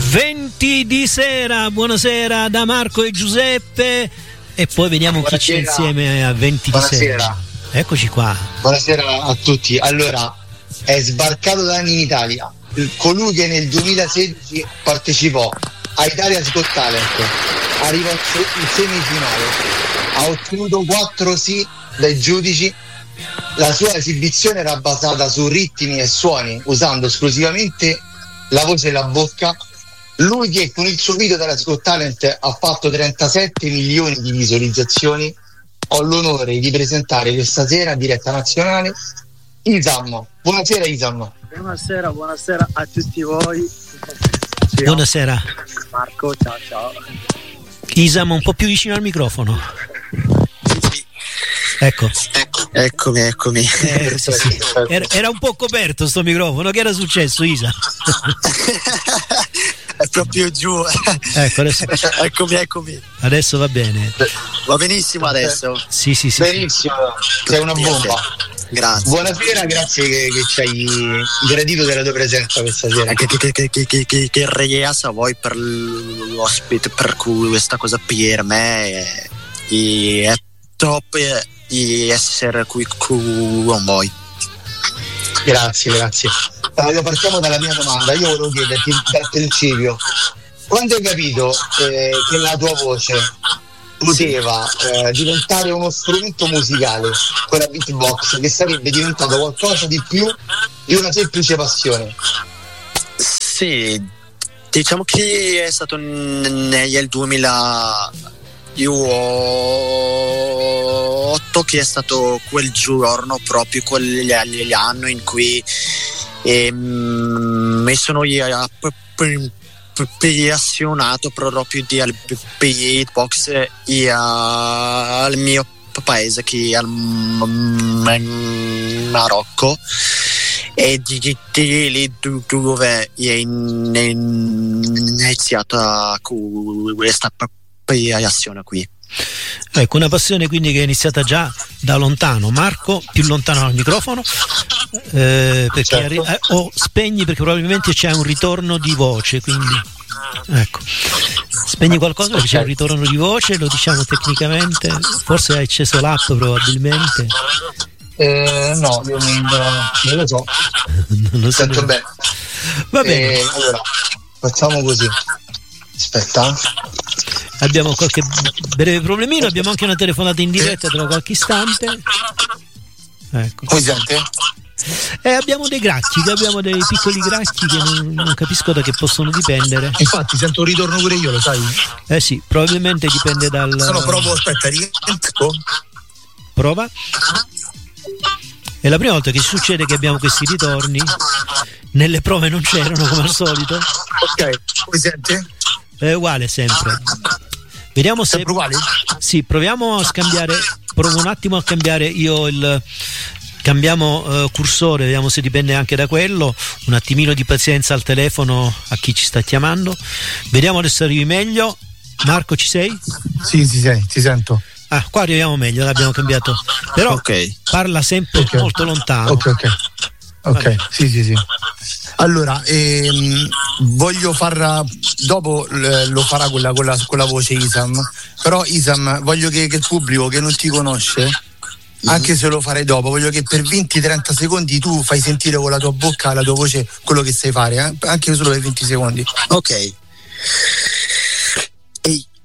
20 di sera, buonasera da Marco e Giuseppe, e poi vediamo chi c'è insieme a 20 di sera. Eccoci qua. Buonasera a tutti. Allora, è sbarcato da anni in Italia colui che nel 2016 partecipò a Italia's Got Talent, arrivò in semifinale, ha ottenuto 4 sì dai giudici. La sua esibizione era basata su ritmi e suoni, usando esclusivamente la voce e la bocca. Lui che con il suo video della Got Talent ha fatto 37 milioni di visualizzazioni. Ho l'onore di presentare questa sera in diretta nazionale Isam. Buonasera Isam. Buonasera a tutti voi. Buonasera Marco, ciao. Isam, un po' più vicino al microfono. Ecco. Eccomi. Sì. Era un po' coperto sto microfono. Che era successo, Isa? È proprio giù. Ecco, adesso. Eccomi. Adesso va bene. Va benissimo adesso. Sì. Benissimo. Sei una bomba. Grazie. Buonasera, grazie che ci hai gradito della tua presenza questa sera. Che ringrazio a voi per l'ospite, per questa cosa per me è top di essere qui con voi. Grazie. Allora, partiamo dalla mia domanda. Io volevo chiederti dal principio, quando hai capito che la tua voce poteva diventare uno strumento musicale, quella beatbox, che sarebbe diventato qualcosa di più di una semplice passione? Sì, diciamo che è stato nel 2008 che è stato quel giorno, proprio quell'anno in cui mi sono appassionato proprio al beatbox e al mio paese, che è il Marocco, e di lì dove è iniziata questa passione qui. Ecco, una passione quindi che è iniziata già da lontano. Marco, più lontano al microfono, perché certo. Spegni, perché probabilmente c'è un ritorno di voce, quindi ecco, spegni qualcosa perché c'è un ritorno di voce, lo diciamo tecnicamente, forse hai acceso l'app probabilmente. No, io non lo so. Non lo sento bene. Va bene. Allora, facciamo così. Aspetta. Abbiamo qualche breve problemino, abbiamo anche una telefonata in diretta tra qualche istante. Ecco. Come sente? Abbiamo dei gracchi, abbiamo dei piccoli gracchi che non capisco da che possono dipendere. Infatti sento un ritorno pure io, lo sai? Sì, probabilmente dipende dal... Provo, aspetta, rientro. Prova. È la prima volta che succede che abbiamo questi ritorni. Nelle prove non c'erano, come al solito. Ok, come sente? È uguale sempre. Vediamo se... Sempre uguale? Sì, proviamo a scambiare. Provo un attimo a cambiare io il... Cambiamo cursore, vediamo se dipende anche da quello. Un attimino di pazienza al telefono a chi ci sta chiamando. Vediamo adesso arrivi meglio. Marco, ci sei? Sì, ti sento. Ah, qua arriviamo meglio, l'abbiamo cambiato. Però okay. Parla sempre molto lontano. Ok, sì. Allora, voglio far dopo lo farà con la voce Isam. Però Isam, voglio che il pubblico che non ti conosce, anche se lo farei dopo, voglio che per 20-30 secondi tu fai sentire con la tua bocca, la tua voce, quello che sai fare, anche solo per 20 secondi. Ok.